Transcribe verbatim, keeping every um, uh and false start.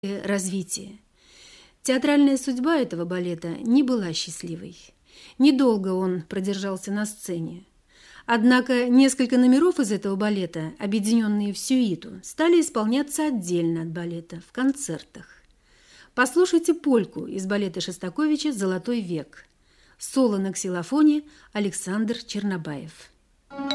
развитие. Театральная судьба этого балета не была счастливой. Недолго он продержался на сцене. Однако несколько номеров из этого балета, объединенные в сюиту, стали исполняться отдельно от балета, в концертах. Послушайте польку из балета Шостаковича «Золотой век». Соло на ксилофоне Александр Чернобаев.